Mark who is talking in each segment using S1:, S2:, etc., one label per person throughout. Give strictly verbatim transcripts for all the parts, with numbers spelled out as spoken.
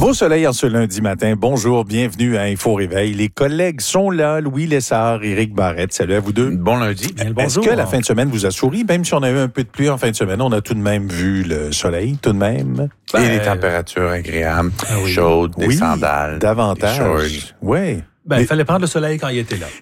S1: Beau soleil en ce lundi matin. Bonjour, bienvenue à Info Réveil. Les collègues sont là. Louis Lessard, Éric Barrette. Salut à vous deux.
S2: Bon lundi.
S1: Bien, Est-ce que la fin de semaine vous a souri? Même si on a eu un peu de pluie en fin de semaine, on a tout de même vu le soleil, tout de même.
S2: Ben, Et les températures agréables, ah oui. chaudes, des
S1: oui,
S2: sandales,
S1: davantage.
S2: des shorts.
S1: Oui.
S3: Ben, il fallait prendre le soleil quand il était là.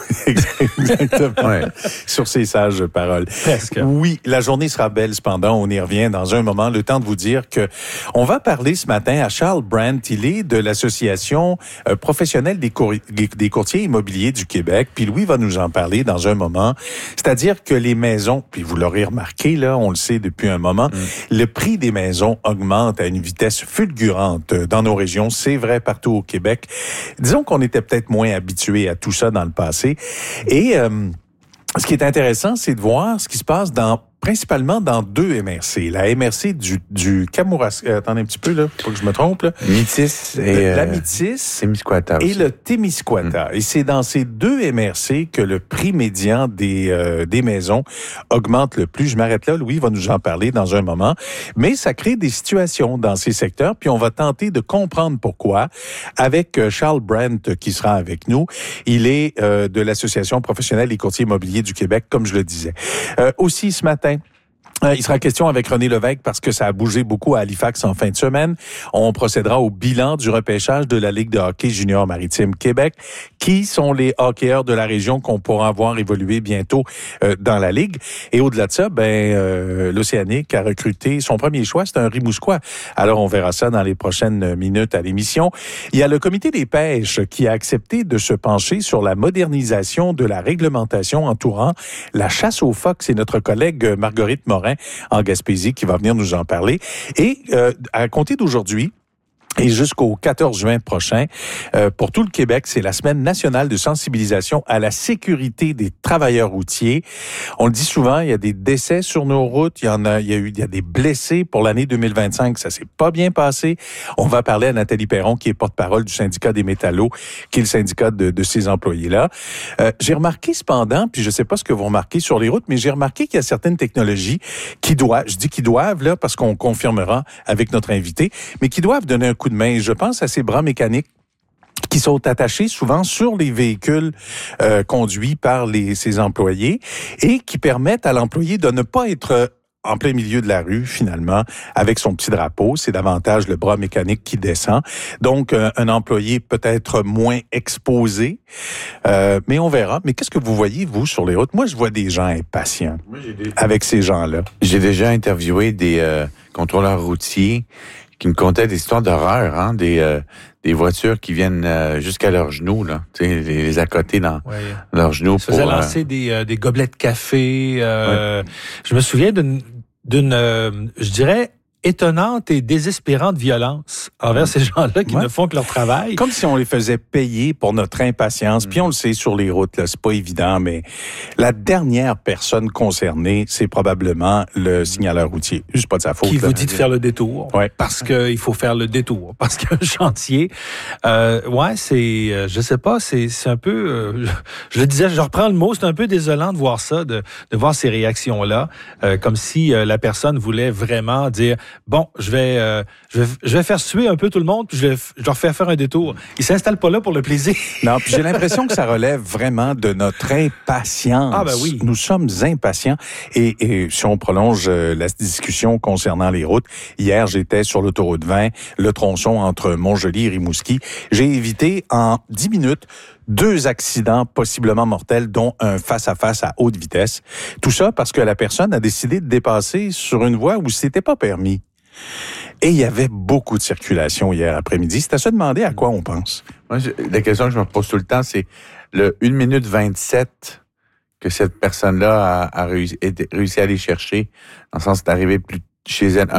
S1: Exactement. Ouais. Sur ces sages paroles.
S3: Presque.
S1: Oui, la journée sera belle cependant. On y revient dans un moment. Le temps de vous dire que on va parler ce matin à Charles Brandt. Il est de l'Association euh, professionnelle des, cour- des courtiers immobiliers du Québec. Puis Louis va nous en parler dans un moment. C'est-à-dire que les maisons, puis vous l'aurez remarqué, là, on le sait depuis un moment, mm. le prix des maisons augmente à une vitesse fulgurante dans nos régions. C'est vrai partout au Québec. Disons qu'on était peut-être moins habitué à tout ça dans le passé. Et euh, ce qui est intéressant, c'est de voir ce qui se passe dans principalement dans deux M R C. La M R C du, du Kamouraska. Euh, attendez un petit peu, là, faut que je me trompe. Là.
S2: Métis et...
S1: La
S2: euh,
S1: Métis
S2: Témiscouata
S1: et
S2: aussi.
S1: le Témiscouata. Mm. Et c'est dans ces deux M R C que le prix médian des, euh, des maisons augmente le plus. Je m'arrête là. Louis va nous en parler dans un moment. Mais ça crée des situations dans ces secteurs, puis on va tenter de comprendre pourquoi avec Charles Brandt qui sera avec nous. Il est euh, de l'Association professionnelle des courtiers immobiliers du Québec, comme je le disais. Euh, aussi, ce matin, Euh, il sera question avec René Lévesque parce que ça a bougé beaucoup à Halifax en fin de semaine. On procédera au bilan du repêchage de la Ligue de hockey junior maritime Québec. Qui sont les hockeyeurs de la région qu'on pourra voir évoluer bientôt euh, dans la Ligue? Et au-delà de ça, ben euh, l'Océanique a recruté son premier choix, c'est un Rimousquois. Alors on verra ça dans les prochaines minutes à l'émission. Il y a le comité des pêches qui a accepté de se pencher sur la modernisation de la réglementation entourant la chasse aux phoques. C'est notre collègue Marguerite Morin en Gaspésie qui va venir nous en parler. Et euh, à compter d'aujourd'hui, et jusqu'au quatorze juin prochain, euh, pour tout le Québec, c'est la semaine nationale de sensibilisation à la sécurité des travailleurs routiers. On le dit souvent, il y a des décès sur nos routes, il y en a, il y a eu, il y a des blessés pour l'année deux mille vingt-cinq, ça s'est pas bien passé. On va parler à Nathalie Perron, qui est porte-parole du syndicat des métallos, qui est le syndicat de, de ces employés-là. Euh, j'ai remarqué cependant, puis je sais pas ce que vous remarquez sur les routes, mais j'ai remarqué qu'il y a certaines technologies qui doivent, je dis qu'ils doivent là, parce qu'on confirmera avec notre invité, mais qui doivent donner un coup de main. Je pense à ces bras mécaniques qui sont attachés souvent sur les véhicules euh, conduits par les, ces employés et qui permettent à l'employé de ne pas être en plein milieu de la rue, finalement, avec son petit drapeau. C'est davantage le bras mécanique qui descend. Donc, euh, un employé peut-être moins exposé, euh, mais on verra. Mais qu'est-ce que vous voyez, vous, sur les routes? Moi, je vois des gens impatients Moi, j'ai des... avec ces gens-là.
S2: J'ai déjà interviewé des euh, contrôleurs routiers qui me contaient des histoires d'horreur, hein, des euh, des voitures qui viennent euh, jusqu'à leurs genoux, là, tu sais, les, les accoter dans ouais. leurs genoux.
S3: Ils faisaient lancer euh... des euh, des gobelets de café. Euh, ouais. Je me souviens d'une d'une, euh, je dirais, étonnante et désespérante violence envers ces gens-là qui ouais. ne font que leur travail.
S1: Comme si on les faisait payer pour notre impatience. Mmh. Puis on le sait sur les routes, là, c'est pas évident, mais la dernière personne concernée, c'est probablement le signaleur routier. C'est pas de sa faute.
S3: Qui
S1: là.
S3: vous dit de faire le détour.
S1: Ouais.
S3: Parce qu'il faut faire le détour. Parce qu'un chantier, euh, ouais, c'est, euh, je sais pas, c'est, c'est un peu, euh, je le disais, je reprends le mot, c'est un peu désolant de voir ça, de, de voir ces réactions-là, euh, comme si euh, la personne voulait vraiment dire bon, je vais, euh, je vais, je vais faire suer un peu tout le monde, puis je, vais, je leur fais faire un détour. Ils s'installent pas là pour le plaisir.
S1: Non, puis j'ai l'impression que ça relève vraiment de notre impatience.
S3: Ah ben oui.
S1: Nous sommes impatients. Et, et si on prolonge euh, la discussion concernant les routes, hier j'étais sur l'autoroute vingt, le tronçon entre Montjoly et Rimouski. J'ai évité en dix minutes deux accidents possiblement mortels, dont un face-à-face à haute vitesse. Tout ça parce que la personne a décidé de dépasser sur une voie où c'était pas permis. Et il y avait beaucoup de circulation hier après-midi. C'est à se demander à quoi on pense.
S2: Moi, je, la question que je me pose tout le temps, c'est le une minute vingt-sept que cette personne-là a, a réussi, réussi à aller chercher, dans le sens d'arriver plus chez elle un